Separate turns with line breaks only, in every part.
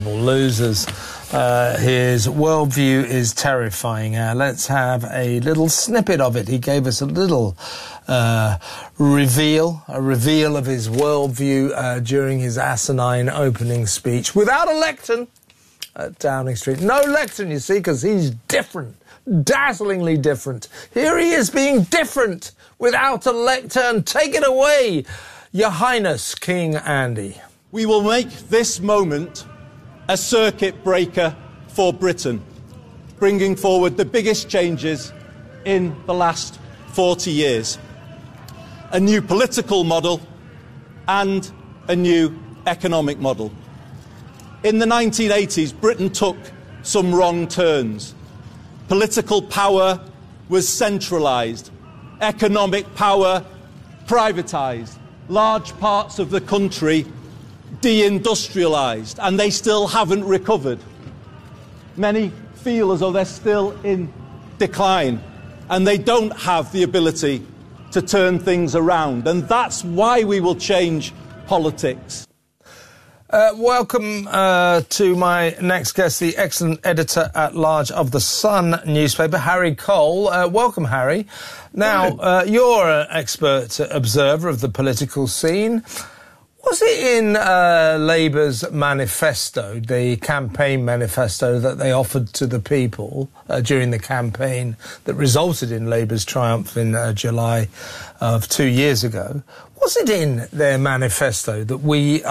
Losers. His worldview is terrifying. Let's have a little snippet of it. He gave us a little reveal of his worldview during his asinine opening speech without a lectern at Downing Street. No lectern, you see, because he's different, dazzlingly different. Here he is being different without a lectern. Take it away, Your Highness, King Andy.
We will make this moment a circuit breaker for Britain, bringing forward the biggest changes in the last 40 years. A new political model and a new economic model. In the 1980s, Britain took some wrong turns. Political power was centralised, economic power privatised, large parts of the country deindustrialised, and they still haven't recovered. Many feel as though they're still in decline, and they don't have the ability to turn things around, and that's why we will change politics.
Welcome to my next guest, the excellent editor-at-large of The Sun newspaper, Harry Cole. Welcome, Harry. Now, you're an expert observer of the political scene. Was it in Labour's manifesto, the campaign manifesto that they offered to the people during the campaign that resulted in Labour's triumph in July of 2 years ago? Was it in their manifesto that we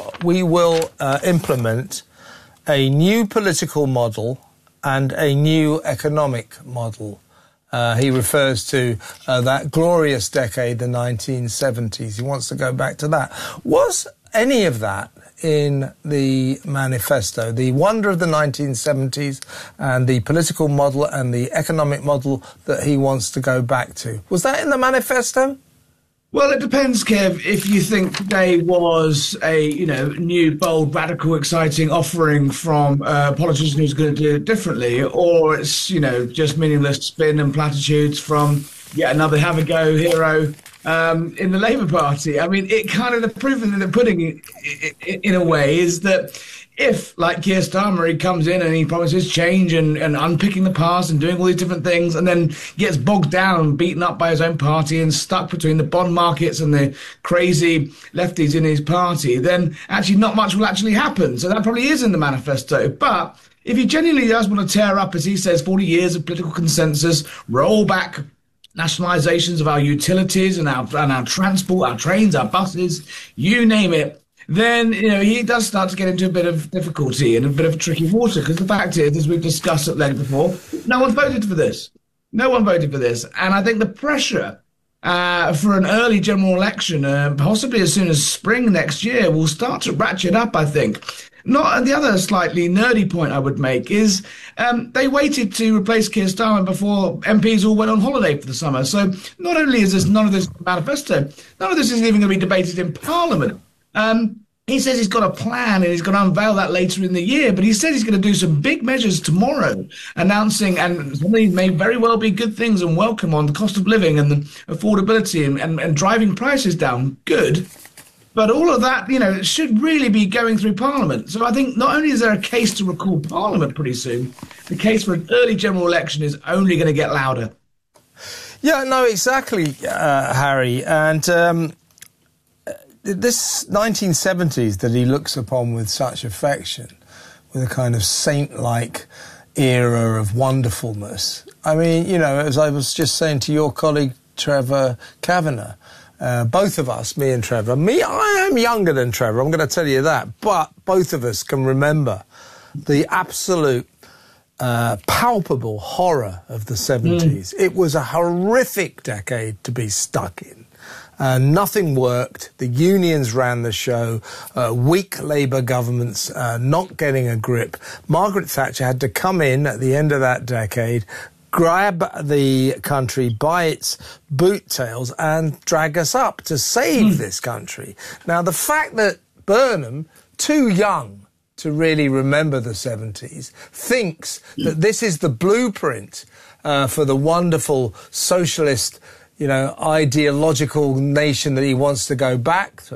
will implement a new political model and a new economic model? He refers to that glorious decade, the 1970s. He wants to go back to that. Was any of that in the manifesto? The wonder of the 1970s and the political model and the economic model that he wants to go back to. Was that in the manifesto?
Well, it depends, Kev, if you think today was a, new, bold, radical, exciting offering from a politician who's going to do it differently, or it's, just meaningless spin and platitudes from yet another have-a-go hero in the Labour Party. I mean, it kind of, the proof in the pudding, in a way, is that if, like Keir Starmer, he comes in and he promises change and unpicking the past and doing all these different things and then gets bogged down and beaten up by his own party and stuck between the bond markets and the crazy lefties in his party, then actually not much will actually happen. So that probably is in the manifesto. But if he genuinely does want to tear up, as he says, 40 years of political consensus, roll back nationalisations of our utilities and our transport, our trains, our buses, you name it, then, he does start to get into a bit of difficulty and a bit of tricky water, because the fact is, as we've discussed at length before, no one voted for this. No one voted for this. And I think the pressure for an early general election, possibly as soon as spring next year, will start to ratchet up, I think. And the other slightly nerdy point I would make is they waited to replace Keir Starmer before MPs all went on holiday for the summer. So not only is none of this manifesto, none of this is even going to be debated in Parliament. He says he's got a plan and he's going to unveil that later in the year, but he said he's going to do some big measures tomorrow, announcing, and some of these may very well be good things and welcome, on the cost of living and the affordability and driving prices down. Good. But all of that, should really be going through Parliament. So I think not only is there a case to recall Parliament pretty soon, the case for an early general election is only going to get louder.
Yeah, no, exactly, Harry. And this 1970s that he looks upon with such affection, with a kind of saint-like era of wonderfulness. I mean, as I was just saying to your colleague, Trevor Kavanagh, both of us, me and Trevor, I am younger than Trevor, I'm going to tell you that, but both of us can remember the absolute palpable horror of the 70s. It was a horrific decade to be stuck in. Nothing worked. The unions ran the show. Weak Labour governments not getting a grip. Margaret Thatcher had to come in at the end of that decade, grab the country by its boot tails and drag us up to save this country. Now, the fact that Burnham, too young to really remember the 70s, thinks that this is the blueprint for the wonderful socialist, ideological nation that he wants to go back to,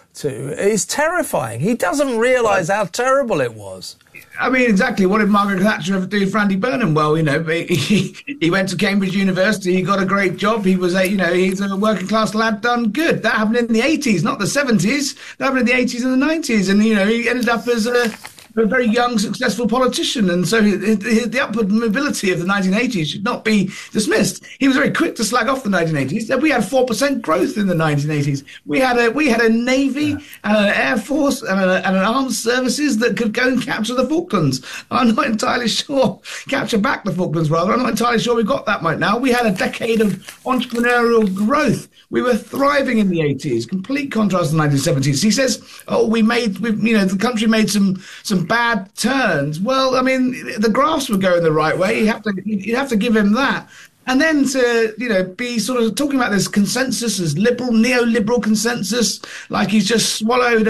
to is terrifying. He doesn't realise how terrible it was.
I mean, exactly. What did Margaret Thatcher ever do for Andy Burnham? Well, he went to Cambridge University. He got a great job. He was he's a working class lad done good. That happened in the 80s, not the 70s. That happened in the 80s and the 90s. And, he ended up as a very young, successful politician. And so the upward mobility of the 1980s should not be dismissed. He was very quick to slag off the 1980s. We had 4% growth in the 1980s. We had a Navy and an Air Force and an armed services that could go and capture the Falklands. I'm not entirely sure. Capture back the Falklands, rather. I'm not entirely sure we got that right now. We had a decade of entrepreneurial growth. We were thriving in the 80s. Complete contrast to the 1970s. He says, the country made some bad turns. Well, I mean, the graphs were going the right way. You have to give him that. And then to, be sort of talking about this consensus, this neoliberal consensus, like he's just swallowed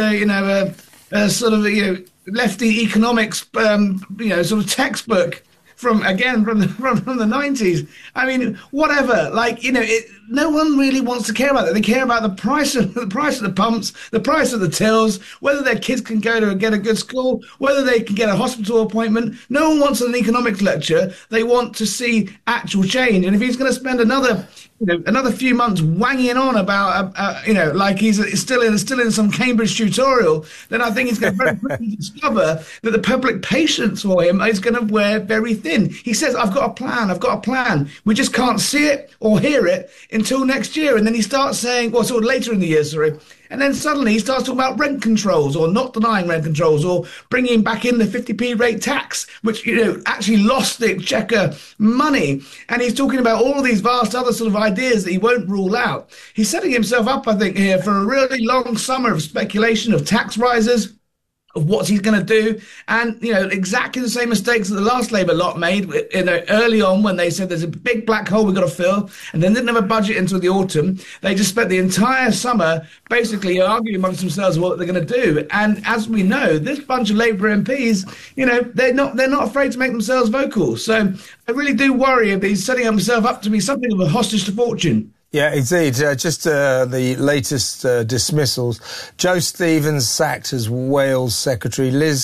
a sort of, lefty economics, sort of textbook from the 90s. I mean, whatever. No one really wants to care about that. They care about the price of the pumps, the price of the tills, whether their kids can go to get a good school, whether they can get a hospital appointment. No one wants an economics lecture. They want to see actual change. And if he's going to spend another few months wanging on about, like he's still in some Cambridge tutorial, then I think he's going to very quickly discover that the public patience for him is going to wear very thin. He says, I've got a plan. We just can't see it or hear it until next year. And then he starts saying, well, sort of later in the year, sorry. And then suddenly he starts talking about rent controls or not denying rent controls or bringing back in the 50p rate tax, which, actually lost the exchequer money. And he's talking about all of these vast other sort of ideas that he won't rule out. He's setting himself up, I think, here for a really long summer of speculation, of tax rises, of what he's going to do. And, exactly the same mistakes that the last Labour lot made early on when they said there's a big black hole we've got to fill, and then didn't have a budget until the autumn. They just spent the entire summer basically arguing amongst themselves what they're going to do. And as we know, this bunch of Labour MPs, they're not afraid to make themselves vocal. So I really do worry if he's setting himself up to be something of a hostage to fortune.
Yeah, indeed. Just the latest dismissals. Joe Stevens sacked as Wales Secretary. Liz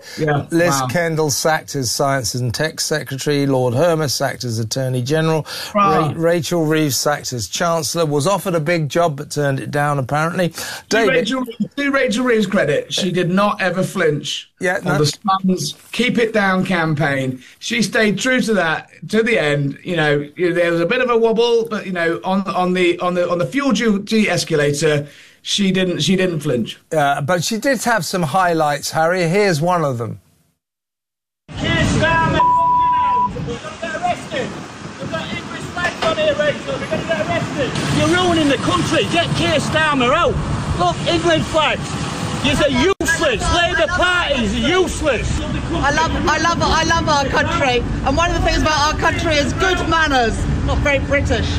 Kendall sacked as Science and Tech Secretary. Lord Hermes sacked as Attorney General. Rachel Reeves sacked as Chancellor. Was offered a big job but turned it down, apparently.
Do Rachel Reeves credit. She did not ever flinch.
Yeah,
on the Sun's Keep It Down campaign. She stayed true to that to the end. There was a bit of a wobble, but on the fuel duty escalator, she didn't flinch.
But she did have some highlights, Harry. Here's one of them.
Keir Starmer, we're going to get arrested. We've got English flags on here, Rachel. We're going to get arrested. You're ruining the country. Get Keir Starmer out. Look, England flags. You're useless. Labour parties are useless.
I love our country, and one of the things about our country is good manners. Not very British.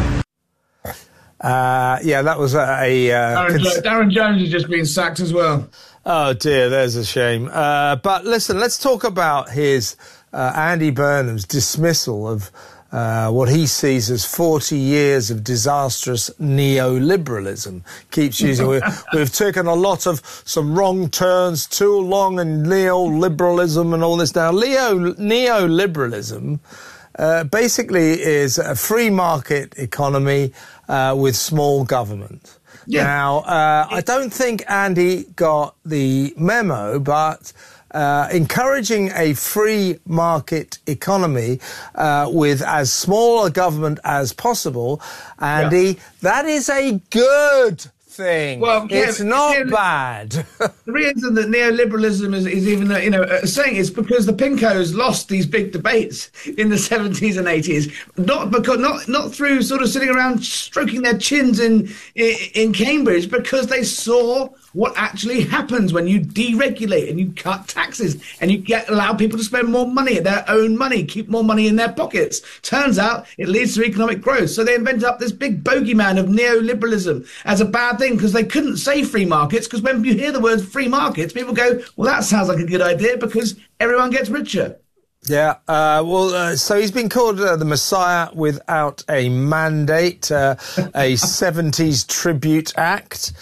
That was
Darren Jones has just been sacked as well.
Oh dear, there's a shame. But listen, let's talk about his Andy Burnham's dismissal of what he sees as 40 years of disastrous neoliberalism. Keeps using we've taken a lot of some wrong turns, too long, and neoliberalism and all this now. Neoliberalism basically is a free market economy with small government. Yeah. Now, I don't think Andy got the memo, but encouraging a free market economy with as small a government as possible, Andy, that is a good thing. Well, it's not bad.
The reason that neoliberalism is even, saying it's because the Pinkos lost these big debates in the 70s and 80s, not through sort of sitting around stroking their chins in Cambridge, because they saw what actually happens when you deregulate and you cut taxes and you allow people to spend more money, their own money, keep more money in their pockets. Turns out it leads to economic growth. So they invented up this big bogeyman of neoliberalism as a bad thing, because they couldn't say free markets, because when you hear the word free markets, people go, well, that sounds like a good idea because everyone gets richer.
Yeah, so he's been called the Messiah without a mandate, a 70s tribute act.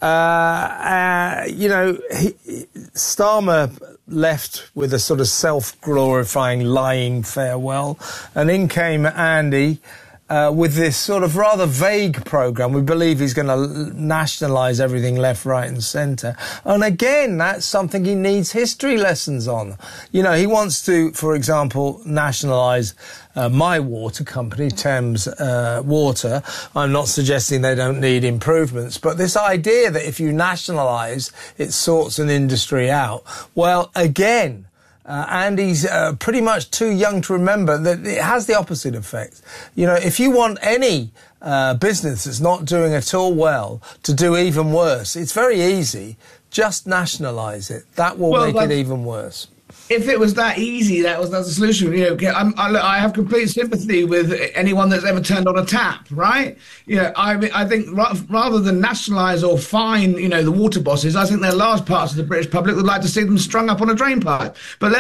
Starmer left with a sort of self-glorifying, lying farewell, and in came Andy with this sort of rather vague programme. We believe he's going to nationalise everything left, right and centre. And again, that's something he needs history lessons on. You know, he wants to, for example, nationalise my water company, Thames Water. I'm not suggesting they don't need improvements, but this idea that if you nationalise, it sorts an industry out. Well, again, Andy's pretty much too young to remember that it has the opposite effect. You know, if you want any business that's not doing at all well to do even worse, it's very easy. Just nationalise it. That will make it even worse.
If it was that easy, that's the solution. You know, I have complete sympathy with anyone that's ever turned on a tap, right? You know, I think rather than nationalise or fine, you know, the water bosses, I think there are large parts of the British public would like to see them strung up on a drain pipe. But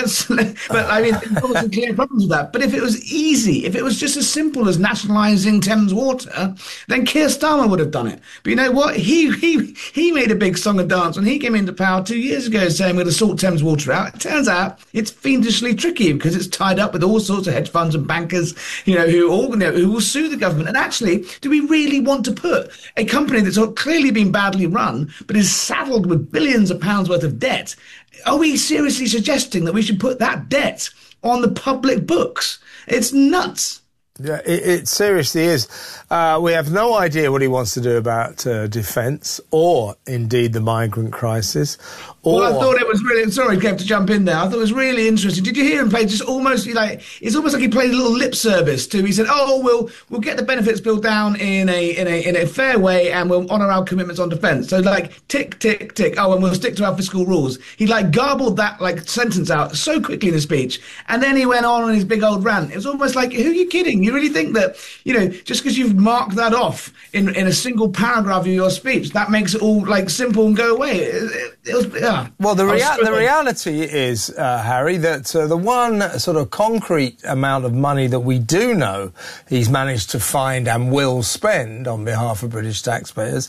I mean, there's some clear problems with that. But if it was easy, if it was just as simple as nationalising Thames Water, then Keir Starmer would have done it. But you know what? He made a big song and dance when he came into power 2 years ago, saying we're going to sort Thames Water out. It turns out it's fiendishly tricky because it's tied up with all sorts of hedge funds and bankers, you know, who will sue the government. And actually, do we really want to put a company that's clearly been badly run but is saddled with billions of pounds worth of debt? Are we seriously suggesting that we should put that debt on the public books? It's nuts.
Yeah, it seriously is. We have no idea what he wants to do about defence or, indeed, the migrant crisis.
Well, I thought it was really... Sorry, Kev, to jump in there. I thought it was really interesting. Did you hear him play just almost like... It's almost like he played a little lip service to... He said, we'll get the benefits bill down in a fair way and we'll honour our commitments on defence. So, like, tick, tick, tick. Oh, and we'll stick to our fiscal rules. He, like, garbled that, like, sentence out so quickly in his speech. And then he went on his big old rant. It was almost like, who are you kidding? You really think that, you know, just because you've marked that off in a single paragraph of your speech, that makes it all, like, simple and go away? It was...
Well, the reality is, Harry, that the one sort of concrete amount of money that we do know he's managed to find and will spend on behalf of British taxpayers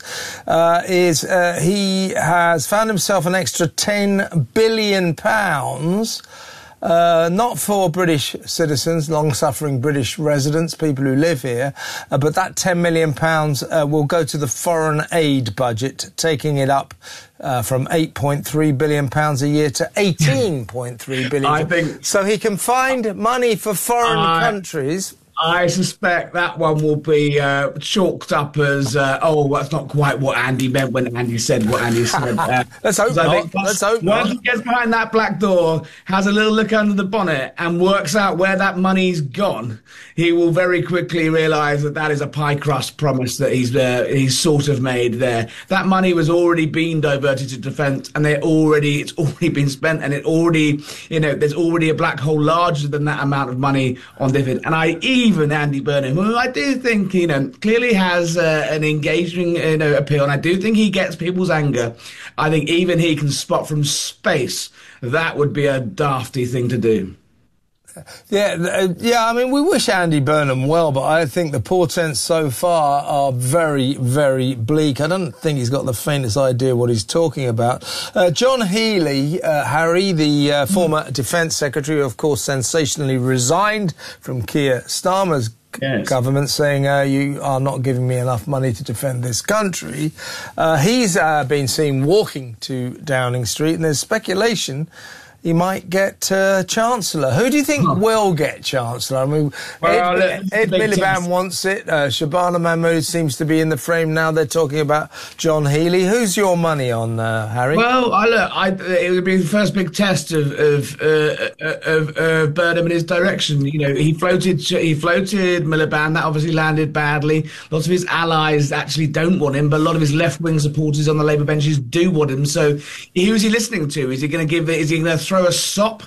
is he has found himself an extra £10 billion, not for British citizens, long-suffering British residents, people who live here, but that £10 million will go to the foreign aid budget, taking it up from £8.3 billion a year to £18.3 billion.
I think
so he can find money for foreign countries.
I suspect that one will be chalked up as, that's not quite what Andy meant when Andy said what Andy said.
Let's hope not. Let's hope not.
Once he gets behind that black door, has a little look under the bonnet and works out where that money's gone, he will very quickly realise that is a pie crust promise that he's sort of made there. That money was already being diverted to defence and it's already been spent, and there's already a black hole larger than that amount of money on dividend. And even Andy Burnham, who I do think, clearly has an engaging, appeal, and I do think he gets people's anger. I think even he can spot from space that would be a dafty thing to do.
Yeah. I mean, we wish Andy Burnham well, but I think the portents so far are very, very bleak. I don't think he's got the faintest idea what he's talking about. John Healey, Harry, the former Defence Secretary, who of course sensationally resigned from Keir Starmer's government, saying you are not giving me enough money to defend this country. He's been seen walking to Downing Street, and there's speculation he might get Chancellor. Who do you think will get Chancellor? I mean, Ed Miliband wants it. Shabana Mahmood seems to be in the frame now. They're talking about John Healey. Who's your money on, Harry?
Well, it would be the first big test of Burnham and his direction. You know, he floated Miliband. That obviously landed badly. Lots of his allies actually don't want him, but a lot of his left-wing supporters on the Labour benches do want him. So, who is he listening to? Is he going to throw a sop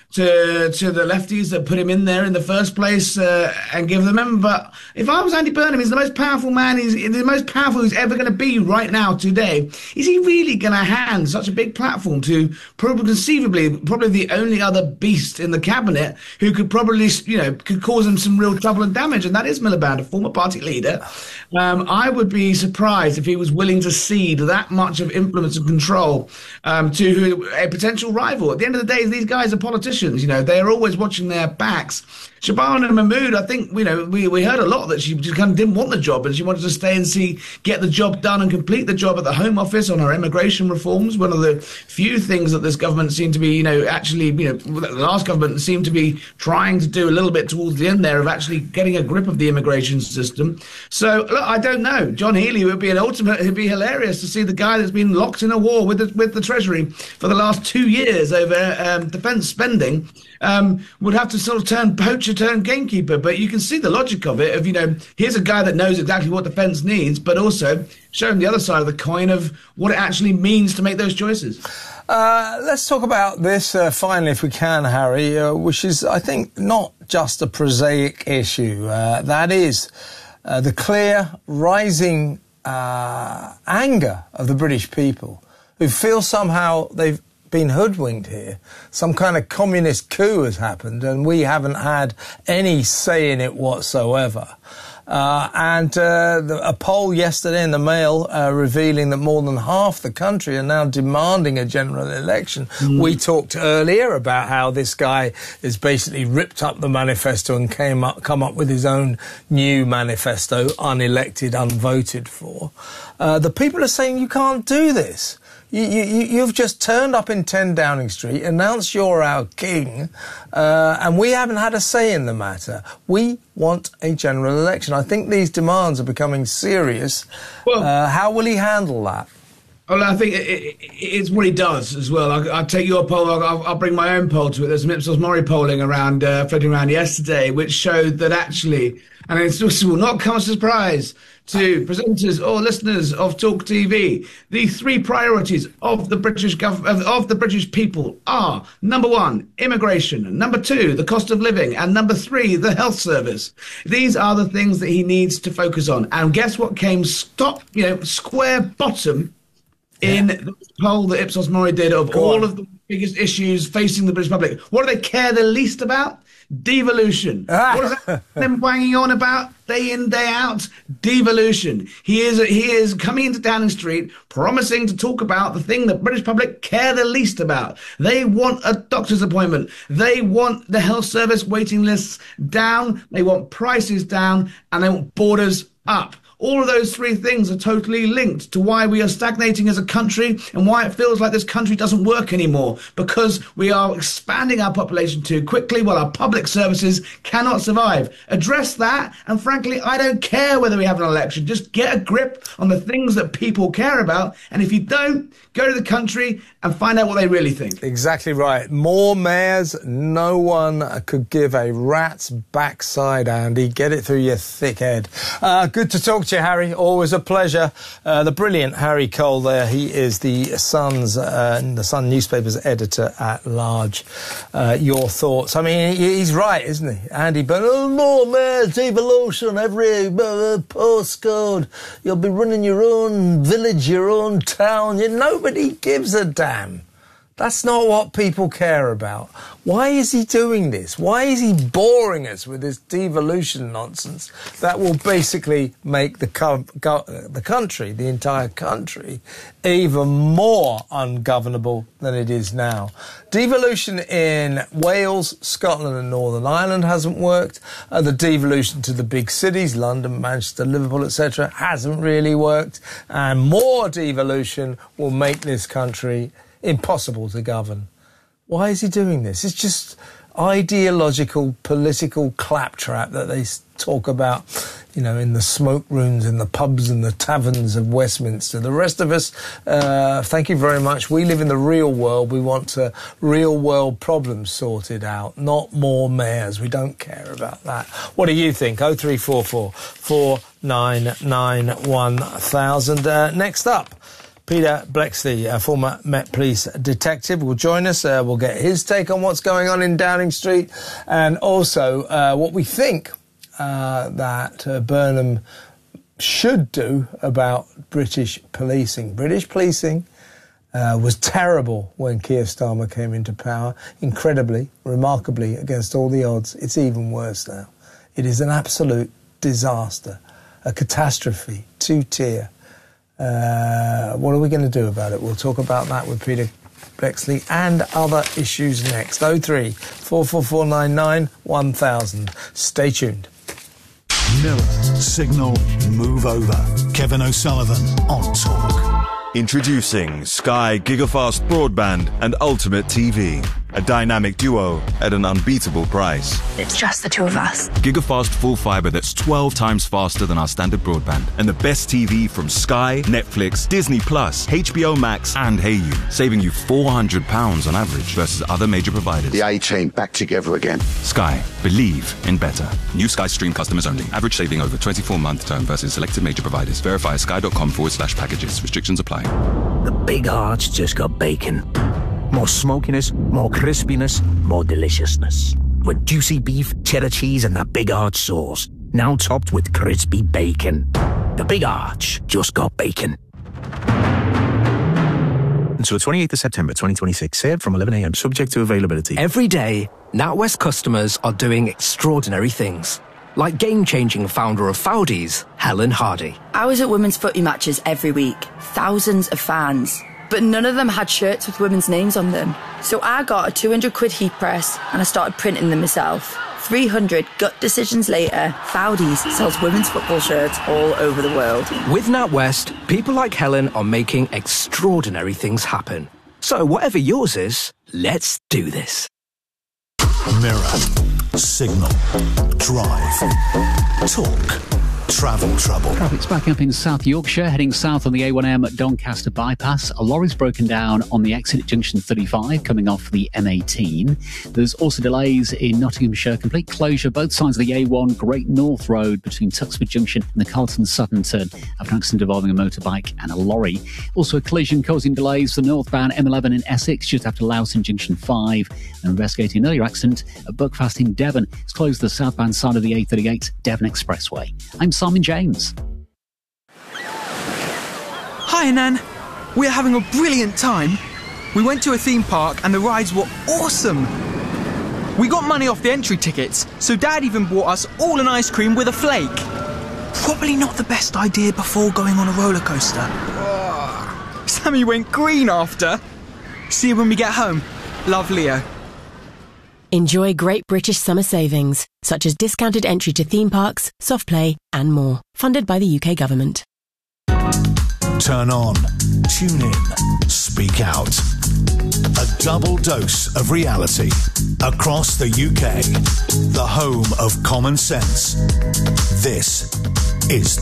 to the lefties that put him in there in the first place and give them him. But if I was Andy Burnham, he's the most powerful man. He's the most powerful he's ever going to be right now today. Is he really going to hand such a big platform to probably the only other beast in the cabinet who could probably, could cause him some real trouble and damage? And that is Miliband, a former party leader. I would be surprised if he was willing to cede that much of influence and control to a potential rival. At the end of the day, these guys are politicians. They're always watching their backs. Shabana Mahmood, I think, we heard a lot that she just kind of didn't want the job and she wanted to stay and get the job done and complete the job at the Home Office on her immigration reforms. One of the few things that this government seemed to be, the last government seemed to be trying to do a little bit towards the end there of actually getting a grip of the immigration system. So, look, I don't know. John Healey would be it'd be hilarious to see the guy that's been locked in a war with the Treasury for the last 2 years over defence spending would have to sort of turn poacher, turn gamekeeper. But you can see the logic of it. Here's a guy that knows exactly what defence needs, but also show him the other side of the coin of what it actually means to make those choices.
Let's talk about this finally, if we can, Harry, which is, I think, not just a prosaic issue. That is the clear rising anger of the British people who feel somehow they've been hoodwinked here. Some kind of communist coup has happened and we haven't had any say in it whatsoever. A poll yesterday in the Mail revealing that more than half the country are now demanding a general election. We talked earlier about how this guy has basically ripped up the manifesto and come up with his own new manifesto, unelected, unvoted for. The people are saying you can't do this. You've just turned up in 10 Downing Street, announced you're our king, and we haven't had a say in the matter. We want a general election. I think these demands are becoming serious. Well, how will he handle that?
Well, I think it's what he does as well. I'll take your poll. I'll bring my own poll to it. There's some Ipsos Mori polling floating around yesterday, which showed that actually, and it will not come as a surprise to presenters or listeners of Talk TV, the three priorities of the British government, of the British people are: number one, immigration; number two, the cost of living; and number three, the health service. These are the things that he needs to focus on. And guess what came square bottom in the poll that Ipsos Mori did of all of the biggest issues facing the British public? What do they care the least about? Devolution. What is that them banging on about day in, day out? Devolution. He is coming into Downing Street promising to talk about the thing that British public care the least about. They want a doctor's appointment. They want the health service waiting lists down. They want prices down, and they want borders up. All of those three things are totally linked to why we are stagnating as a country and why it feels like this country doesn't work anymore, because we are expanding our population too quickly while our public services cannot survive. Address that, and frankly, I don't care whether we have an election. Just get a grip on the things that people care about, and if you don't, go to the country and find out what they really think.
Exactly right. More mayors, no one could give a rat's backside, Andy. Get it through your thick head. Good to talk to you, Harry. Always a pleasure. The brilliant Harry Cole there. He is the Sun newspaper's editor at large. Your thoughts? I mean, he's right, isn't he? Andy Burnham, more mayors, devolution, every postcode. You'll be running your own village, your own town. Nobody gives a damn. That's not what people care about. Why is he doing this? Why is he boring us with this devolution nonsense that will basically make the country, the entire country, even more ungovernable than it is now? Devolution in Wales, Scotland and Northern Ireland hasn't worked. The devolution to the big cities, London, Manchester, Liverpool, etc., hasn't really worked. And more devolution will make this country impossible to govern. Why is he doing this? It's just ideological, political claptrap that they talk about, in the smoke rooms, in the pubs and the taverns of Westminster. The rest of us, thank you very much. We live in the real world. We want real world problems sorted out, not more mayors. We don't care about that. What do you think? 0344 499 1000. Next up, Peter Bleksley, a former Met Police detective, will join us. We'll get his take on what's going on in Downing Street, and also what we think that Burnham should do about British policing. British policing was terrible when Keir Starmer came into power. Incredibly, remarkably, against all the odds, it's even worse now. It is an absolute disaster, a catastrophe, two-tier. What are we going to do about it? We'll talk about that with Peter Bleksley and other issues next. 03 44499 1000. Stay tuned.
Mirror, Signal, Move Over. Kevin O'Sullivan on Talk.
Introducing Sky Gigafast Broadband and Ultimate TV. A dynamic duo at an unbeatable price.
It's just the two of us.
Gigafast full fibre that's 12 times faster than our standard broadband. And the best TV from Sky, Netflix, Disney+, HBO Max and Hayu. Saving you £400 on average versus other major providers.
The A-Team back together again.
Sky. Believe in better. New Sky Stream customers only. Average saving over 24-month term versus selected major providers. Verify at sky.com/packages. Restrictions apply.
The Big Arch just got bacon. More smokiness, more crispiness, more deliciousness. With juicy beef, cheddar cheese and the Big Arch sauce. Now topped with crispy bacon. The Big Arch just got bacon.
Until the 28th of September 2026, served from 11 a.m, subject to availability.
Every day, NatWest customers are doing extraordinary things. Like game-changing founder of Foudies, Helen Hardy.
I was at women's footy matches every week. Thousands of fans. But none of them had shirts with women's names on them. So I got a 200 quid heat press and I started printing them myself. 300 gut decisions later, Foudies sells women's football shirts all over the world.
With NatWest, people like Helen are making extraordinary things happen. So whatever yours is, let's do this.
Mirror, Signal, Drive, Talk. Travel trouble.
Traffic's back up in South Yorkshire, heading south on the A1M at Doncaster bypass. A lorry's broken down on the exit at junction 35, coming off the M18. There's also delays in Nottinghamshire. Complete closure both sides of the A1 Great North Road between Tuxford Junction and the Carlton Sutton turn after an accident involving a motorbike and a lorry. Also a collision causing delays for northbound M11 in Essex just after Lowson Junction 5. And investigating an earlier accident at Buckfast in Devon. It's closed the southbound side of the A38 Devon Expressway. I'm Simon James.
Hi, Nan. We're having a brilliant time. We went to a theme park and the rides were awesome. We got money off the entry tickets, so Dad even bought us all an ice cream with a flake. Probably not the best idea before going on a roller coaster. Sammy went green after. See you when we get home. Love, Leo.
Enjoy great British summer savings, such as discounted entry to theme parks, soft play and more. Funded by the UK government.
Turn on, tune in, speak out. A double dose of reality across the UK. The home of common sense. This is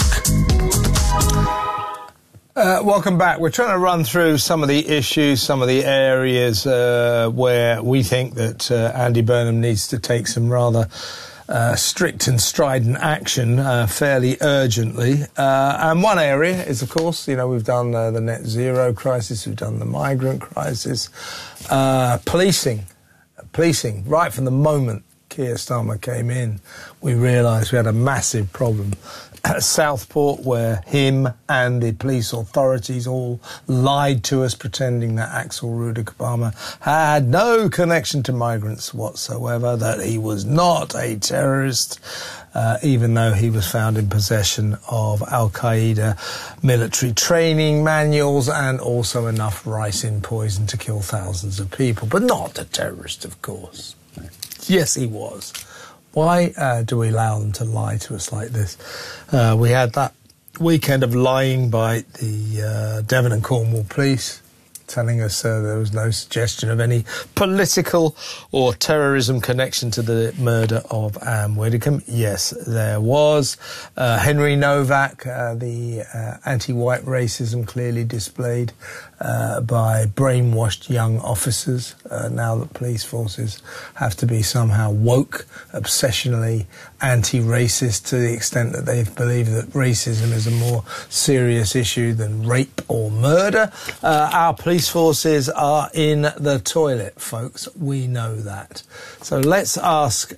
Talk.
Welcome back. We're trying to run through some of the issues, some of the areas where we think that Andy Burnham needs to take some rather strict and strident action fairly urgently. And one area is, of course, we've done the net zero crisis, we've done the migrant crisis. Policing. Right from the moment Keir Starmer came in, we realised we had a massive problem at Southport, where him and the police authorities all lied to us, pretending that Axel Rudolph had no connection to migrants whatsoever, that he was not a terrorist, even though he was found in possession of Al-Qaeda military training manuals and also enough ricin poison to kill thousands of people. But not a terrorist, of course. Yes, he was. Why do we allow them to lie to us like this? We had that weekend of lying by the Devon and Cornwall police, telling us there was no suggestion of any political or terrorism connection to the murder of Anne Widdecombe. Yes, there was. Henry Novak, the anti-white racism clearly displayed by brainwashed young officers, now that police forces have to be somehow woke, obsessionally anti-racist, to the extent that they believe that racism is a more serious issue than rape or murder. Our police forces are in the toilet, folks. We know that. So let's ask...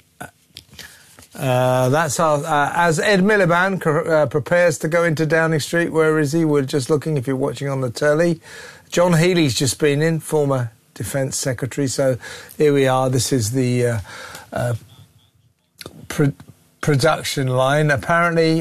as Ed Miliband prepares to go into Downing Street. Where is he? We're just looking, if you're watching on the telly. John Healey's just been in, former Defence Secretary. So here we are. This is the production line. Apparently,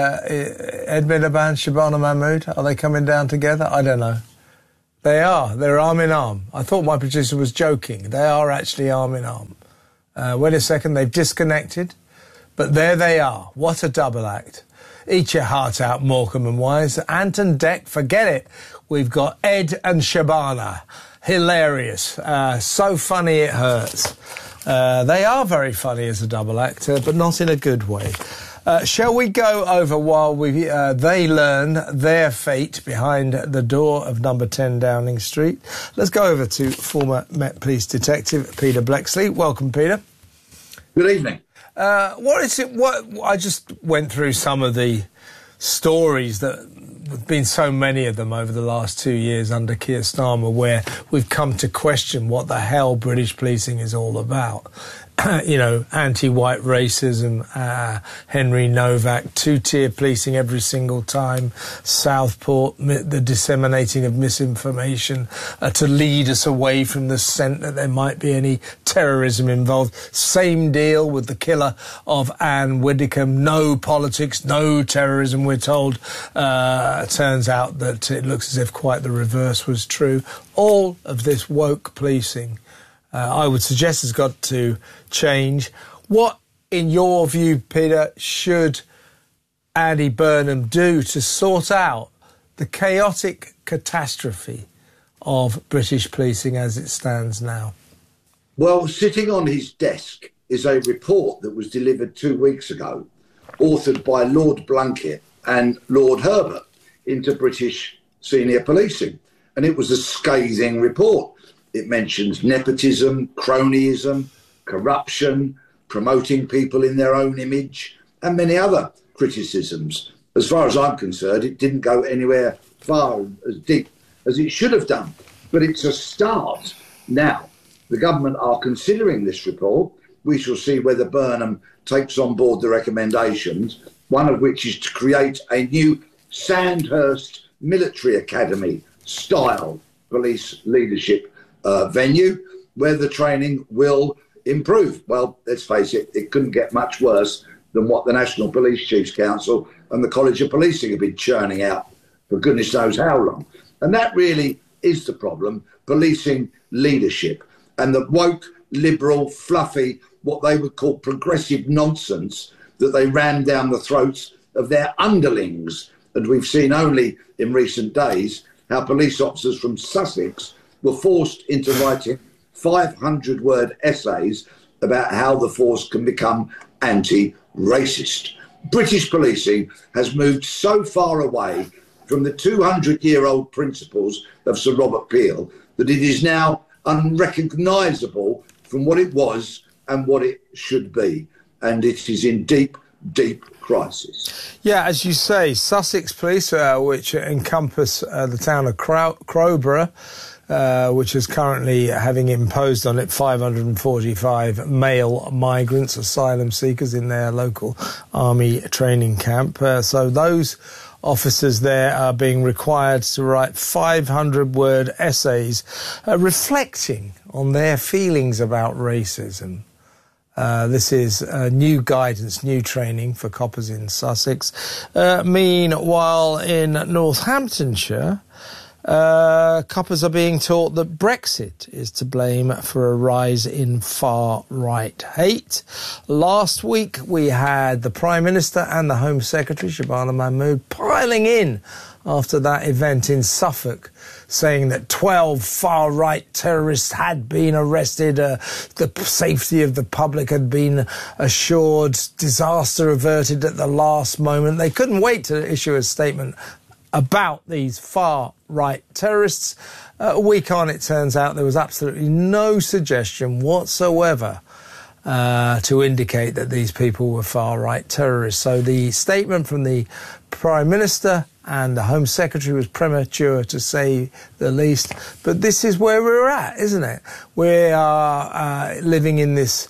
Ed Miliband, Shabana Mahmood, are they coming down together? I don't know. They are. They're arm in arm. I thought my producer was joking. They are actually arm in arm. Wait a second, they've disconnected. But there they are. What a double act. Eat your heart out, Morecambe and Wise. Anton Deck, forget it. We've got Ed and Shabana. Hilarious. So funny it hurts. They are very funny as a double act, but not in a good way. Shall we go over while they learn their fate behind the door of number 10 Downing Street? Let's go over to former Met Police Detective Peter Bleksley. Welcome, Peter.
Good evening.
What is it? I just went through some of the stories that have been so many of them over the last 2 years under Keir Starmer, where we've come to question what the hell British policing is all about. You know, anti-white racism, Henry Novak, two-tier policing every single time, Southport, the disseminating of misinformation to lead us away from the scent that there might be any terrorism involved. Same deal with the killer of Anne Widdecombe. No politics, no terrorism, we're told. Turns out that it looks as if quite the reverse was true. All of this woke policing, I would suggest, has got to change. What, in your view, Peter, should Andy Burnham do to sort out the chaotic catastrophe of British policing as it stands now?
Well, sitting on his desk is a report that was delivered 2 weeks ago, authored by Lord Blunkett and Lord Herbert into British senior policing. And it was a scathing report. It mentions nepotism, cronyism, corruption, promoting people in their own image, and many other criticisms. As far as I'm concerned, it didn't go anywhere far as deep as it should have done. But it's a start. Now, the government are considering this report. We shall see whether Burnham takes on board the recommendations, one of which is to create a new Sandhurst Military Academy style police leadership venue where the training will improve. Well, let's face it, it couldn't get much worse than what the National Police Chiefs Council and the College of Policing have been churning out for goodness knows how long. And that really is the problem, policing leadership. And the woke, liberal, fluffy, what they would call progressive nonsense that they ran down the throats of their underlings. And we've seen only in recent days how police officers from Sussex were forced into writing 500-word essays about how the force can become anti-racist. British policing has moved so far away from the 200-year-old principles of Sir Robert Peel that it is now unrecognisable from what it was and what it should be. And it is in deep, deep crisis.
Yeah, as you say, Sussex Police, which encompass the town of Crowborough, which is currently having imposed on it 545 male migrants, asylum seekers in their local army training camp. So those officers there are being required to write 500-word essays reflecting on their feelings about racism. This is new guidance, new training for coppers in Sussex. Meanwhile, in Northamptonshire, coppers are being taught that Brexit is to blame for a rise in far-right hate. Last week, we had the Prime Minister and the Home Secretary, Shabana Mahmood, piling in after that event in Suffolk, saying that 12 far-right terrorists had been arrested, the safety of the public had been assured, disaster averted at the last moment. They couldn't wait to issue a statement about these far-right terrorists. A week on, it turns out there was absolutely no suggestion whatsoever to indicate that these people were far-right terrorists. So the statement from the Prime Minister and the Home Secretary was premature, to say the least. But this is where we're at, isn't it? We are living in this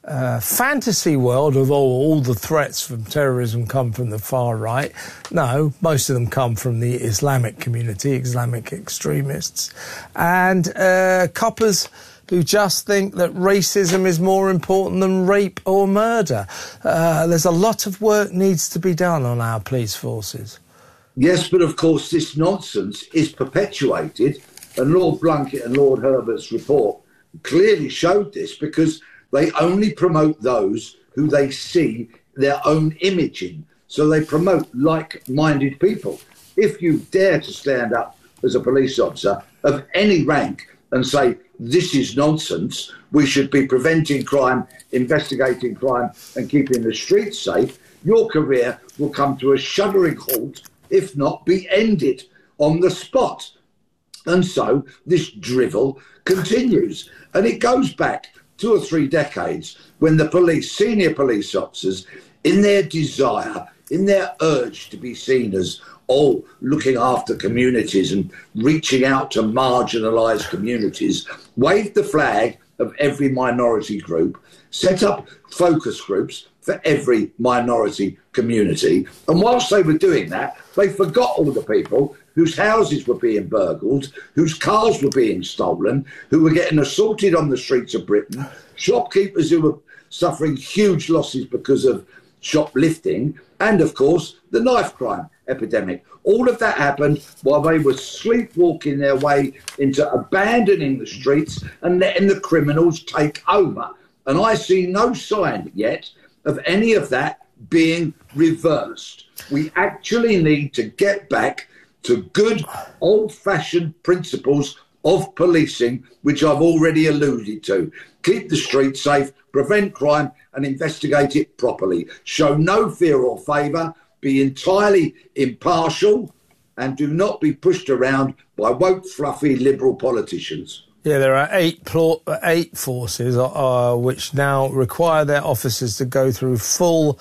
fantasy world of all the threats from terrorism come from the far right. No, most of them come from the Islamic community, Islamic extremists, and coppers who just think that racism is more important than rape or murder. There's a lot of work needs to be done on our police forces.
Yes, but of course this nonsense is perpetuated, and Lord Blunkett and Lord Herbert's report clearly showed this, because they only promote those who they see their own image in. So they promote like-minded people. If you dare to stand up as a police officer of any rank and say, this is nonsense, we should be preventing crime, investigating crime and keeping the streets safe, your career will come to a shuddering halt, if not be ended on the spot. And so this drivel continues. And it goes back 2 or 3 decades when the police, senior police officers, in their desire, in their urge to be seen as looking after communities and reaching out to marginalised communities, waved the flag of every minority group, set up focus groups for every minority community. And whilst they were doing that, they forgot all the people whose houses were being burgled, whose cars were being stolen, who were getting assaulted on the streets of Britain, shopkeepers who were suffering huge losses because of shoplifting, and of course the knife crime epidemic. All of that happened while they were sleepwalking their way into abandoning the streets and letting the criminals take over. And I see no sign yet of any of that being reversed. We actually need to get back to good old-fashioned principles of policing, which I've already alluded to. Keep the streets safe, prevent crime and investigate it properly. Show no fear or favour, be entirely impartial, and do not be pushed around by woke, fluffy liberal politicians.
Yeah, there are eight forces which now require their officers to go through full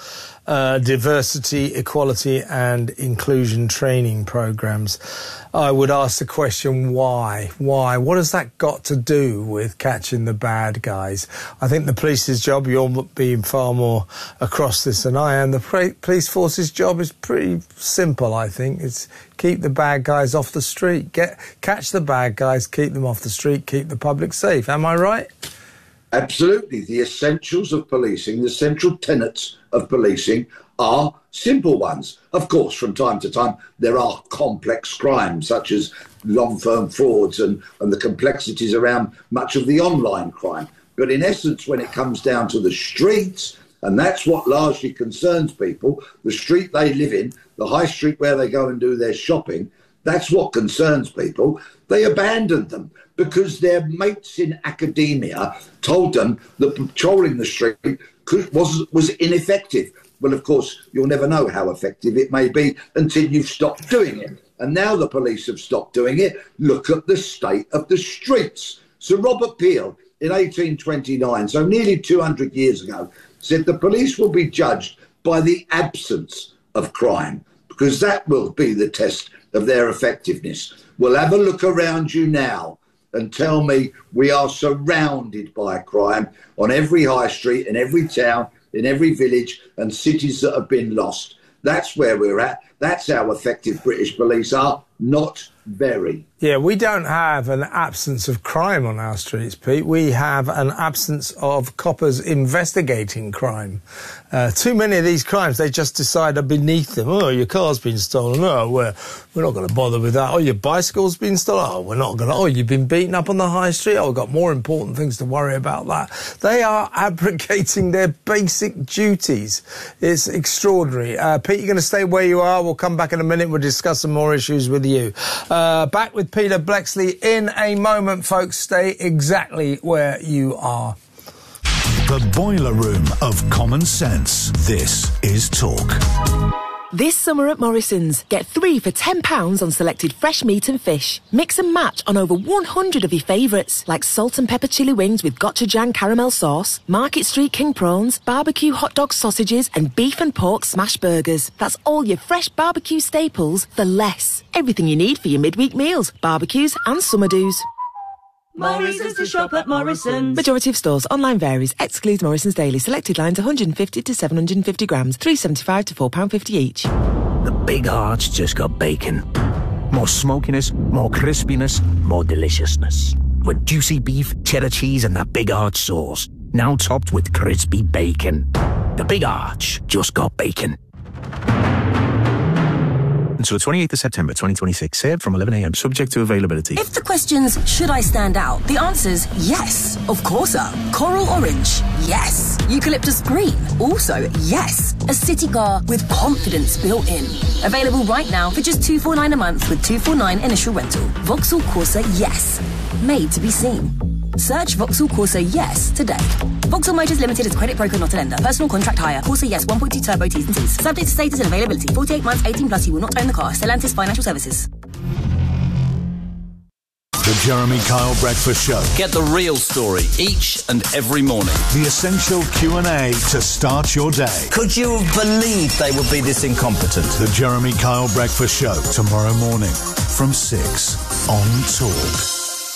diversity, equality and inclusion training programmes. I would ask the question, why? Why? What has that got to do with catching the bad guys? I think the police's job, you're being far more across this than I am, the police force's job is pretty simple, I think. It's keep the bad guys off the street. Catch the bad guys, keep them off the street, keep the public safe. Am I right?
Absolutely. The essentials of policing, the central tenets of policing are simple ones. Of course, from time to time, there are complex crimes, such as long-term frauds and the complexities around much of the online crime. But in essence, when it comes down to the streets, and that's what largely concerns people, the street they live in, the high street where they go and do their shopping, that's what concerns people. They abandoned them because their mates in academia told them that patrolling the street was ineffective. Well, of course, you'll never know how effective it may be until you've stopped doing it. And now the police have stopped doing it. Look at the state of the streets. Sir Robert Peel, in 1829, so nearly 200 years ago, said the police will be judged by the absence of crime, because that will be the test of their effectiveness. Well, have a look around you now and tell me we are surrounded by crime on every high street, in every town, in every village and cities that have been lost. That's where we're at. That's how effective British police are. Not very.
Yeah, we don't have an absence of crime on our streets, Pete. We have an absence of coppers investigating crime. Too many of these crimes, they just decide are beneath them. Oh, your car's been stolen. Oh, we're not going to bother with that. Oh, your bicycle's been stolen. Oh, we're not going to. Oh, you've been beaten up on the high street. Oh, we've got more important things to worry about that. They are abrogating their basic duties. It's extraordinary. Pete, you're going to stay where you are. We'll come back in a minute. We'll discuss some more issues with you. Back with Peter Bleksley in a moment, folks. Stay exactly where you are.
The boiler room of common sense. This is Talk.
This summer at Morrison's, get 3 for £10 on selected fresh meat and fish. Mix and match on over 100 of your favourites, like salt and pepper chili wings with gochujang caramel sauce, Market Street king prawns, barbecue hot dog sausages, and beef and pork smash burgers. That's all your fresh barbecue staples for less. Everything you need for your midweek meals, barbecues and summer do's.
Morrison's to shop at Morrison's.
Majority of stores. Online varies. Excludes Morrison's Daily. Selected lines 150 to 750 grams. £3.75 to £4.50 each.
The Big Arch just got bacon. More smokiness, more crispiness, more deliciousness. With juicy beef, cheddar cheese and that Big Arch sauce. Now topped with crispy bacon. The Big Arch just got bacon.
Until the 28th of September 2026, served from 11 a.m, subject to availability.
If the question's, should I stand out? The answer's yes. Of course, sir. Coral orange? Yes. Eucalyptus green? Also, yes. A city car with confidence built in. Available right now for just $249 a month with $249 initial rental. Vauxhall Corsa Yes. Made to be seen. Search Vauxhall Corsa Yes today. Vauxhall Motors Limited is a credit broker, not a lender. Personal contract hire. Corsa Yes 1.2 turbo T's and C's. Subject to status and availability. 48 months, 18 plus. You will not own the car. Stellantis Financial Services.
The Jeremy Kyle Breakfast Show.
Get the real story each and every morning.
The essential Q&A to start your day.
Could you have believed they would be this incompetent?
The Jeremy Kyle Breakfast Show. Tomorrow morning from 6 on Talk.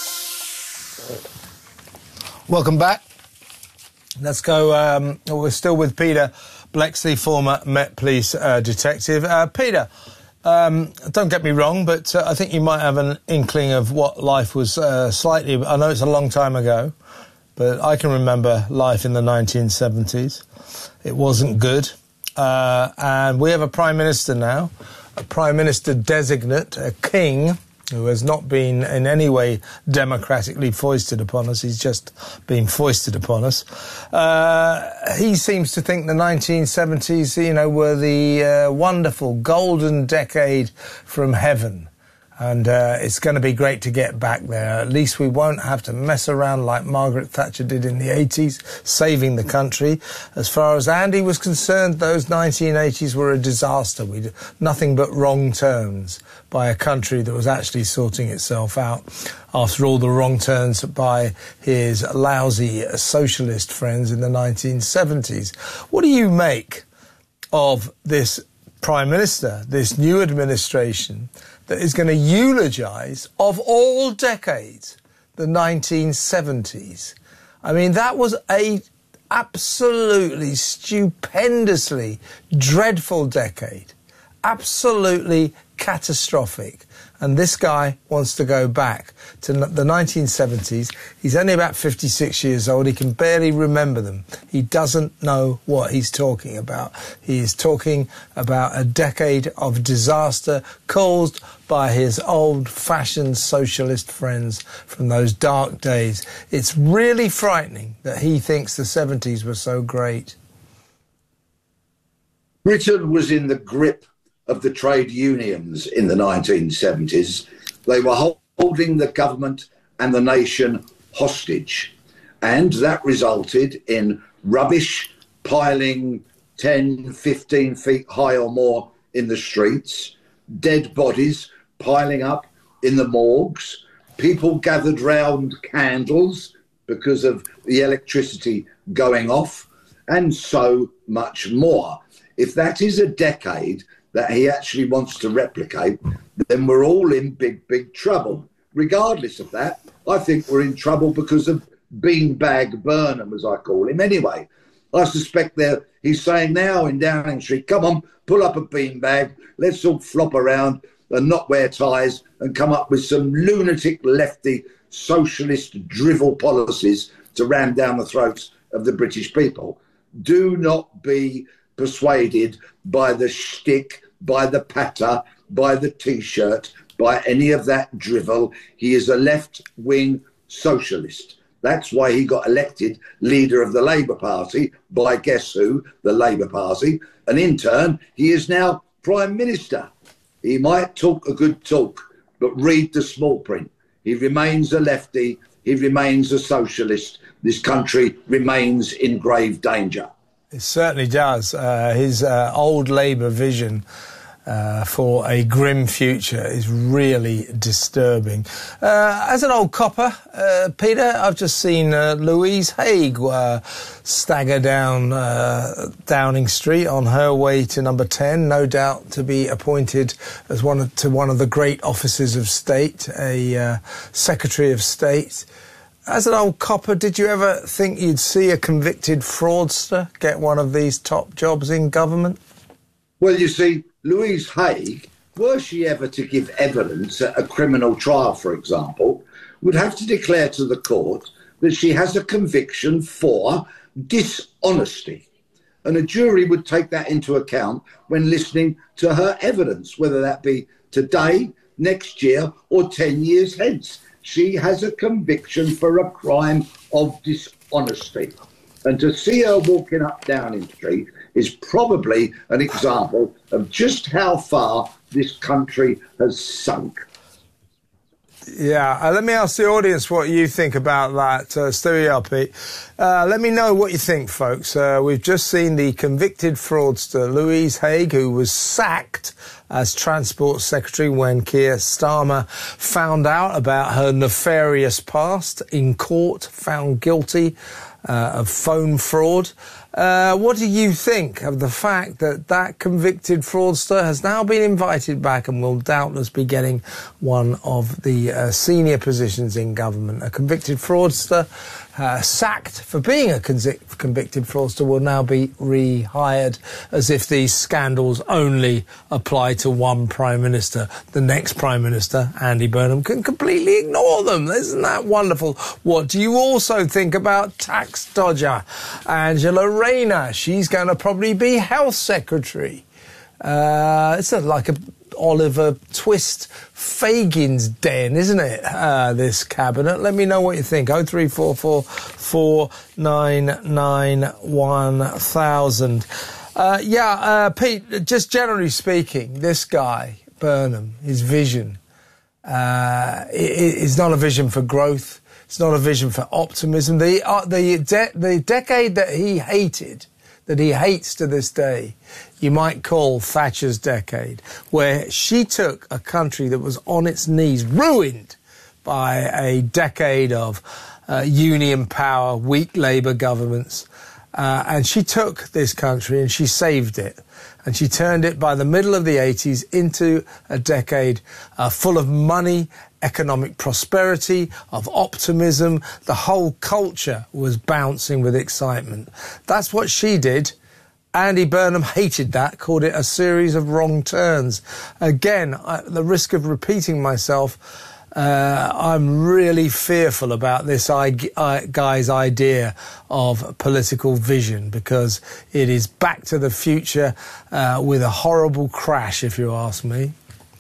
Welcome back. Let's go. We're still with Peter Bleksley, former Met Police detective. Peter, don't get me wrong, but I think you might have an inkling of what life was slightly... I know it's a long time ago, but I can remember life in the 1970s. It wasn't good. And we have a Prime Minister now, a Prime Minister designate, a king, who has not been in any way democratically foisted upon us. He's just been foisted upon us. He seems to think the 1970s, were the wonderful golden decade from heaven. And it's going to be great to get back there. At least we won't have to mess around like Margaret Thatcher did in the 80s, saving the country. As far as Andy was concerned, those 1980s were a disaster. We did nothing but wrong turns by a country that was actually sorting itself out after all the wrong turns by his lousy socialist friends in the 1970s. What do you make of this Prime Minister, this new administration, that is going to eulogise, of all decades, the 1970s? I mean, that was a absolutely stupendously dreadful decade. Absolutely catastrophic. And this guy wants to go back to the 1970s. He's only about 56 years old. He can barely remember them. He doesn't know what he's talking about. He is talking about a decade of disaster caused by his old-fashioned socialist friends from those dark days. It's really frightening that he thinks the 70s were so great.
Britain was in the grip of the trade unions in the 1970s. They were holding the government and the nation hostage. And that resulted in rubbish piling 10, 15 feet high or more in the streets, dead bodies piling up in the morgues, people gathered round candles because of the electricity going off, and so much more. If that is a decade that he actually wants to replicate, then we're all in big, big trouble. Regardless of that, I think we're in trouble because of Beanbag Burnham, as I call him anyway. I suspect he's saying now in Downing Street, come on, pull up a beanbag, let's all flop around and not wear ties and come up with some lunatic lefty socialist drivel policies to ram down the throats of the British people. Do not be persuaded by the shtick, by the patter, by the T-shirt, by any of that drivel. He is a left-wing socialist. That's why he got elected leader of the Labour Party by guess who? The Labour Party. And in turn, he is now Prime Minister. He might talk a good talk, but read the small print. He remains a lefty. He remains a socialist. This country remains in grave danger.
It certainly does. His old Labour vision for a grim future is really disturbing. As an old copper, Peter, I've just seen Louise Haigh stagger down Downing Street on her way to number 10, no doubt to be appointed as one of the great offices of state, a Secretary of State. As an old copper, did you ever think you'd see a convicted fraudster get one of these top jobs in government?
Well, you see, Louise Haigh, were she ever to give evidence at a criminal trial, for example, would have to declare to the court that she has a conviction for dishonesty. And a jury would take that into account when listening to her evidence, whether that be today, next year, or 10 years hence. She has a conviction for a crime of dishonesty. And to see her walking up Downing Street is probably an example of just how far this country has sunk.
Yeah, let me ask the audience what you think about that. Stay up, Pete. Let me know what you think, folks. We've just seen the convicted fraudster Louise Haigh, who was sacked as Transport Secretary when Keir Starmer found out about her nefarious past in court, found guilty of phone fraud. What do you think of the fact that that convicted fraudster has now been invited back and will doubtless be getting one of the senior positions in government? A convicted fraudster sacked for being a convicted fraudster will now be rehired, as if these scandals only apply to one Prime Minister. The next Prime Minister, Andy Burnham, can completely ignore them. Isn't that wonderful? What do you also think about tax dodger Angela Rayner? She's going to probably be Health Secretary. It's like a Oliver Twist Fagin's den, isn't it, this cabinet? Let me know what you think. 0344 499 1000. Pete, just generally speaking, this guy, Burnham, his vision is not a vision for growth. It's not a vision for optimism. The decade that he hated, that he hates to this day, you might call Thatcher's decade, where she took a country that was on its knees, ruined by a decade of union power, weak Labour governments, and she took this country and she saved it. And she turned it by the middle of the 80s into a decade full of money, economic prosperity, of optimism. The whole culture was bouncing with excitement. That's what she did. Andy Burnham hated that, called it a series of wrong turns. Again, at the risk of repeating myself, I'm really fearful about this guy's idea of political vision, because it is back to the future with a horrible crash, if you ask me.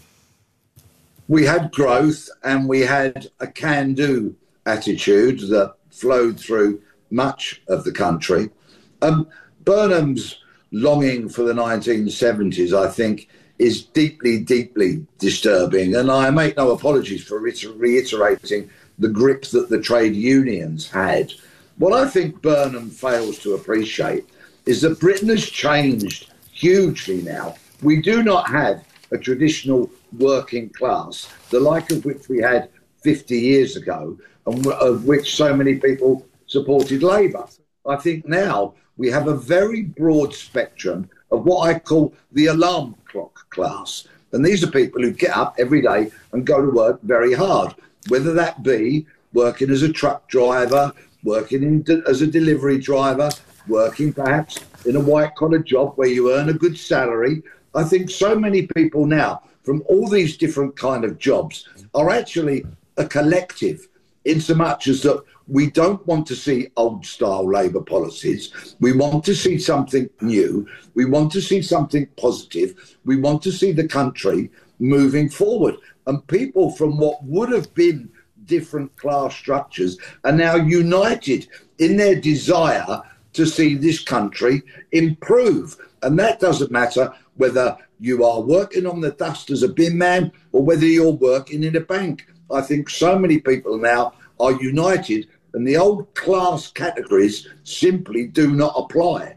We had growth and we had a can-do attitude that flowed through much of the country. Burnham's longing for the 1970s, I think, is deeply, deeply disturbing. And I make no apologies for reiterating the grip that the trade unions had. What I think Burnham fails to appreciate is that Britain has changed hugely now. We do not have a traditional working class, the like of which we had 50 years ago, and of which so many people supported Labour. I think now we have a very broad spectrum of what I call the alarm clock class. And these are people who get up every day and go to work very hard, whether that be working as a truck driver, working as a delivery driver, working perhaps in a white-collar job where you earn a good salary. I think so many people now from all these different kind of jobs are actually a collective, in so much as that we don't want to see old-style Labour policies. We want to see something new. We want to see something positive. We want to see the country moving forward. And people from what would have been different class structures are now united in their desire to see this country improve. And that doesn't matter whether you are working on the dust as a bin man or whether you're working in a bank. I think so many people now are united, and the old class categories simply do not apply.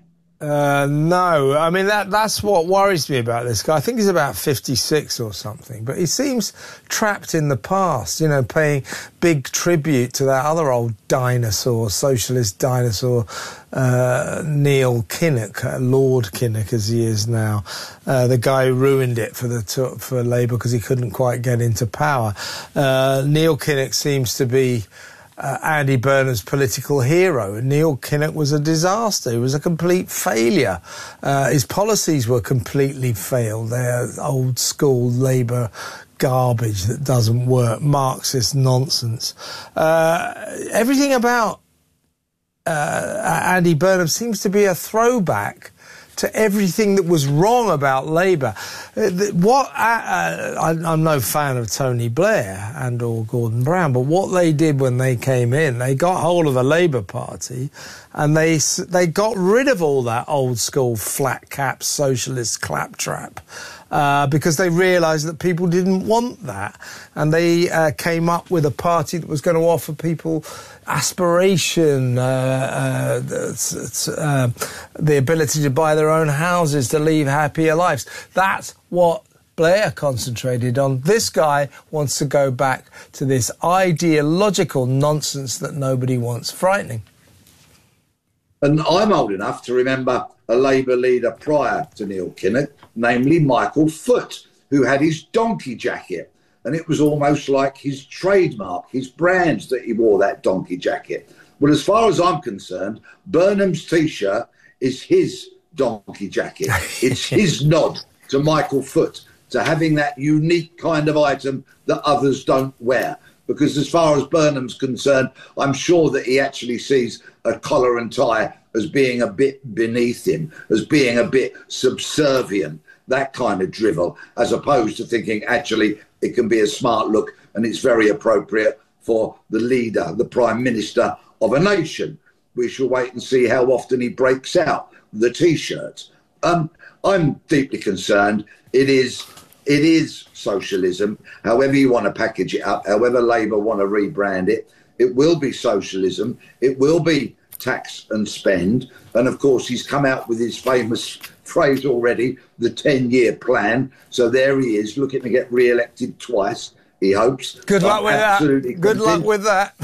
No, I mean, that's what worries me about this guy. I think he's about 56 or something, but he seems trapped in the past, you know, paying big tribute to that other old dinosaur, socialist dinosaur, Neil Kinnock, Lord Kinnock as he is now, the guy who ruined it for Labour because he couldn't quite get into power. Neil Kinnock seems to be Andy Burnham's political hero. Neil Kinnock was a disaster. He was a complete failure. His policies were completely failed. They're old school Labour garbage that doesn't work, Marxist nonsense. Everything about Andy Burnham seems to be a throwback to everything that was wrong about Labour. I'm no fan of Tony Blair and or Gordon Brown, but what they did when they came in, they got hold of the Labour Party and they got rid of all that old school flat cap socialist claptrap. Because they realised that people didn't want that. And they came up with a party that was going to offer people aspiration, the ability to buy their own houses, to lead happier lives. That's what Blair concentrated on. This guy wants to go back to this ideological nonsense that nobody wants. Frightening.
And I'm old enough to remember a Labour leader prior to Neil Kinnock, namely Michael Foot, who had his donkey jacket. And it was almost like his trademark, his brand, that he wore that donkey jacket. Well, as far as I'm concerned, Burnham's T-shirt is his donkey jacket. It's his nod to Michael Foot, to having that unique kind of item that others don't wear. Because as far as Burnham's concerned, I'm sure that he actually sees a collar and tie as being a bit beneath him, as being a bit subservient, that kind of drivel, as opposed to thinking, actually, it can be a smart look and it's very appropriate for the leader, the Prime Minister of a nation. We shall wait and see how often he breaks out the T-shirt. I'm deeply concerned. It is socialism, however you want to package it up, however Labour want to rebrand it. It will be socialism. It will be tax and spend. And, of course, he's come out with his famous phrase already, the 10-year plan. So there he is, looking to get re-elected twice, he hopes.
Good luck with that. Good luck with that.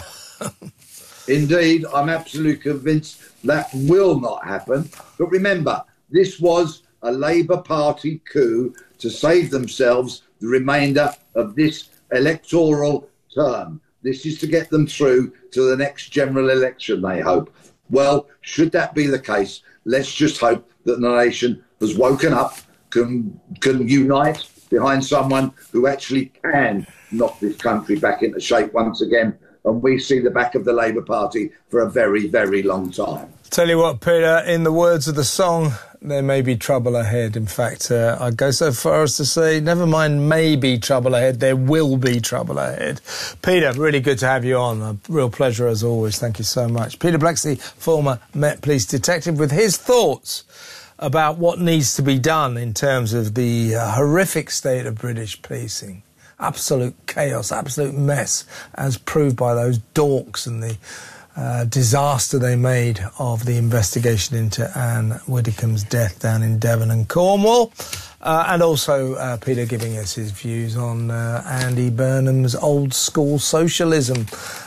Indeed, I'm absolutely convinced that will not happen. But remember, this was a Labour Party coup to save themselves the remainder of this electoral term. This is to get them through to the next general election, they hope. Well, should that be the case, let's just hope that the nation has woken up, can unite behind someone who actually can knock this country back into shape once again, and we see the back of the Labour Party for a very, very long time.
Tell you what, Peter, in the words of the song, there may be trouble ahead. In fact, I'd go so far as to say, never mind maybe trouble ahead, there will be trouble ahead. Peter, really good to have you on. A real pleasure as always. Thank you so much. Peter Bleksley, former Met Police detective, with his thoughts about what needs to be done in terms of the horrific state of British policing. Absolute chaos, absolute mess, as proved by those dorks and the disaster they made of the investigation into Anne Widdecombe's death down in Devon and Cornwall. And also Peter giving us his views on Andy Burnham's old school socialism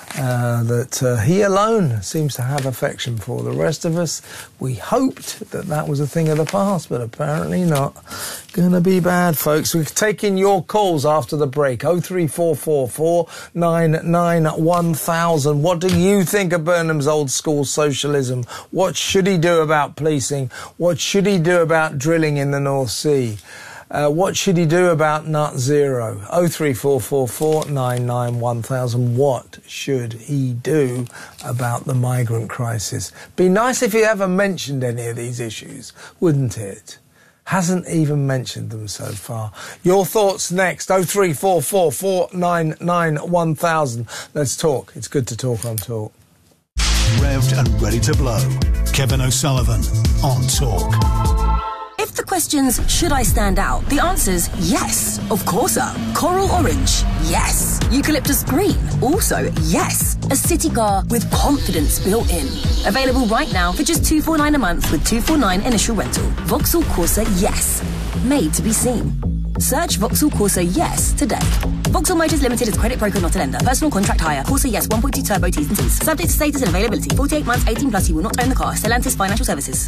that he alone seems to have affection for. The rest of us, we hoped that that was a thing of the past, but apparently not. Gonna be bad, folks. We're taking your calls after the break. 03444 99 1000. What do you think of Burnham's old school socialism? What should he do about policing? What should he do about drilling in the North Sea? What should he do about Nut Zero? 03444 99 1000. What should he do about the migrant crisis? Be nice if he ever mentioned any of these issues, wouldn't it? Hasn't even mentioned them so far. Your thoughts next. 03444 99 1000. Let's talk. It's good to talk on Talk.
Revved and ready to blow. Kevin O'Sullivan on Talk.
If the question's, should I stand out? The answer's yes, of course. Coral orange, yes. Eucalyptus green, also yes. A city car with confidence built in. Available right now for just $249 a month with $249 initial rental. Vauxhall Corsa Yes. Made to be seen. Search Vauxhall Corsa Yes today. Vauxhall Motors Limited is credit broker, not a lender. Personal contract hire. Corsa Yes 1.2 turbo T's and C's. Subject to status and availability. 48 months, 18 plus. You will not own the car. Stellantis Financial Services.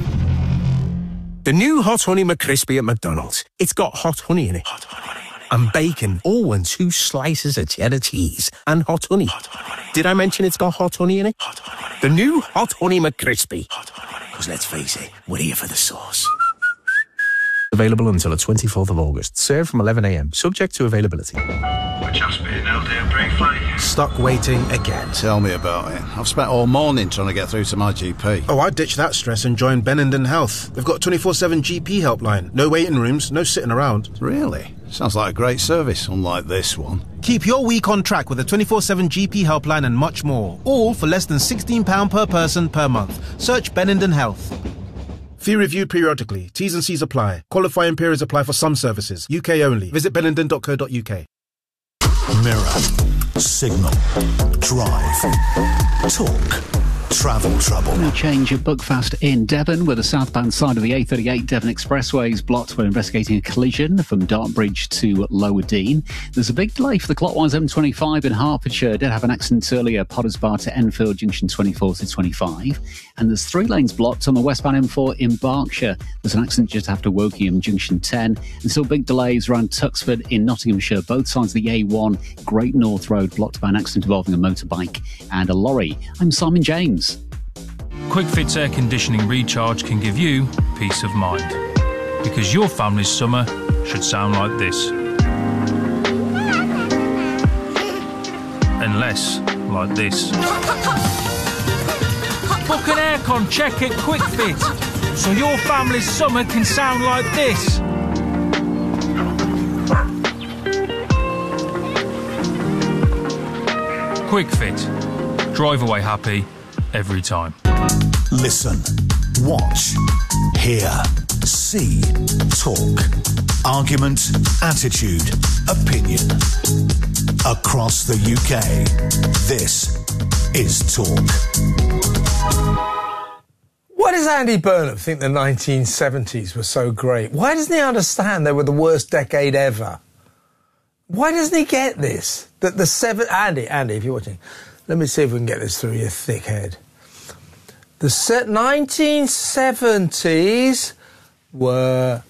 The new Hot Honey McCrispy at McDonald's. It's got hot honey in it. Hot honey. And bacon. Oh, and 2 slices of cheddar cheese. And hot honey. Did I mention it's got hot honey in it? Hot honey. The new Hot Honey McCrispy. Hot honey. Because let's face it, we're here for the sauce. Available until the 24th of August. Served from 11 a.m. Subject to availability.
We're just being held here briefly.
Stuck waiting again.
Tell me about it. I've spent all morning trying to get through to my GP.
Oh, I'd ditch that stress and join Benenden Health. They've got 24/7 GP helpline. No waiting rooms, no sitting around.
Really? Sounds like a great service, unlike this one.
Keep your week on track with a 24/7 GP helpline and much more. All for less than £16 per person per month. Search Benenden Health. Fee reviewed periodically. T's and C's apply. Qualifying periods apply for some services. UK only. Visit benenden.co.uk.
Mirror, Signal, Drive, Talk, Travel Trouble.
No change at Buckfast in Devon, where the southbound side of the A38 Devon Expressway is blocked. We're investigating a collision from Dartbridge to Lower Dean. There's a big delay for the clockwise M25 in Hertfordshire. Did have an accident earlier, Potters Bar to Enfield Junction 24 to 25. And there's 3 lanes blocked on the westbound M4 in Berkshire. There's an accident just after Wokingham Junction 10. And still big delays around Tuxford in Nottinghamshire. Both sides of the A1, Great North Road, blocked by an accident involving a motorbike and a lorry. I'm Simon James.
QuickFit's air conditioning recharge can give you peace of mind. Because your family's summer should sound like this. And less like this. Book an aircon check at QuickFit, so your family's summer can sound like this. QuickFit. Drive away happy every time.
Listen, watch, hear, see, talk. Argument, attitude, opinion. Across the UK, this is Talk.
Why does Andy Burnham think the 1970s were so great? Why doesn't he understand they were the worst decade ever? Why doesn't he get this? That the Andy, if you're watching, let me see if we can get this through your thick head. The 1970s were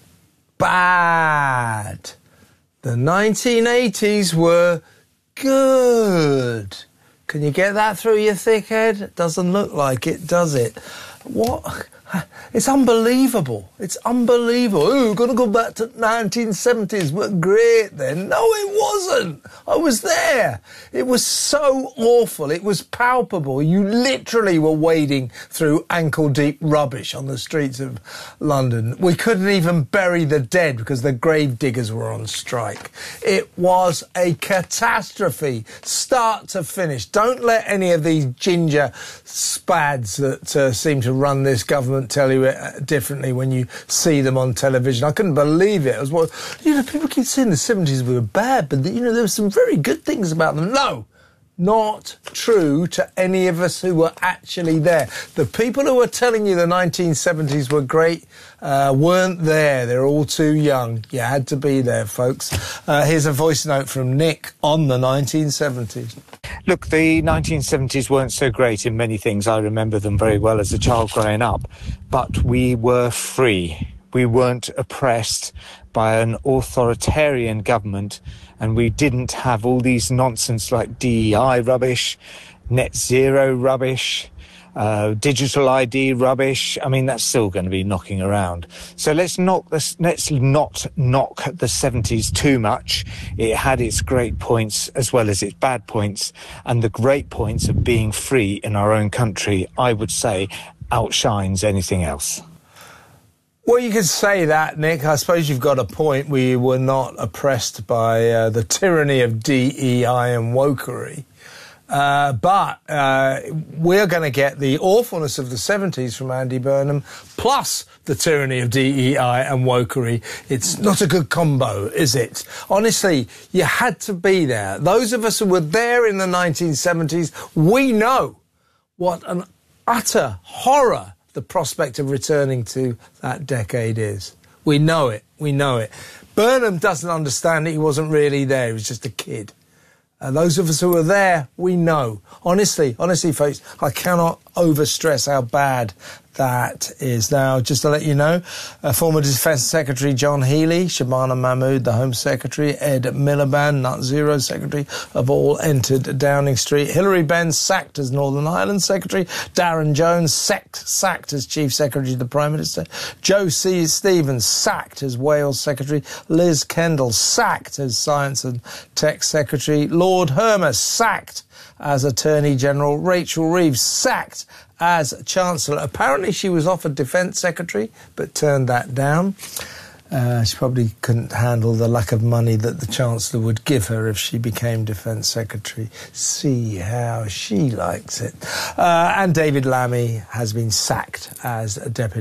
bad. The 1980s were good. Can you get that through your thick head? It doesn't look like it, does it? What? It's unbelievable. It's unbelievable. Oh, we're going to go back to 1970s. We're great then. No, it wasn't. I was there. It was so awful. It was palpable. You literally were wading through ankle-deep rubbish on the streets of London. We couldn't even bury the dead because the grave diggers were on strike. It was a catastrophe, start to finish. Don't let any of these ginger spads that seem to run this government tell you it differently when you see them on television. I couldn't believe it. It was, people keep saying the 70s were bad, but there were some very good things about them. No, not true to any of us who were actually there. The people who were telling you the 1970s were great weren't there. They're all too young. You had to be there, folks. Here's a voice note from Nick on the 1970s.
Look, the 1970s weren't so great in many things. I remember them very well as a child growing up. But we were free. We weren't oppressed by an authoritarian government, and we didn't have all these nonsense like DEI rubbish, net zero rubbish, digital ID rubbish. I mean, that's still going to be knocking around. So let's not knock the 70s too much. It had its great points as well as its bad points, and the great points of being free in our own country, I would say, outshines anything else.
Well, you could say that, Nick. I suppose you've got a point. We were not oppressed by the tyranny of DEI and wokery. But we're going to get the awfulness of the 70s from Andy Burnham, plus the tyranny of DEI and wokery. It's not a good combo, is it? Honestly, you had to be there. Those of us who were there in the 1970s, we know what an utter horror the prospect of returning to that decade is. We know it. We know it. Burnham doesn't understand it. He wasn't really there. He was just a kid. Those of us who were there, we know. Honestly, folks, I cannot overstress how bad that is. Now, just to let you know, former Defence Secretary John Healey, Shabana Mahmood, the Home Secretary, Ed Miliband, Nut Zero Secretary, have all entered Downing Street. Hilary Benn sacked as Northern Ireland Secretary. Darren Jones sacked as Chief Secretary to the Prime Minister. Joe C. Stevens sacked as Wales Secretary. Liz Kendall sacked as Science and Tech Secretary. Lord Hermer sacked as Attorney General. Rachel Reeves sacked as Chancellor. Apparently she was offered Defence Secretary, but turned that down. She probably couldn't handle the lack of money that the Chancellor would give her if she became Defence Secretary. See how she likes it. And David Lammy has been sacked as Deputy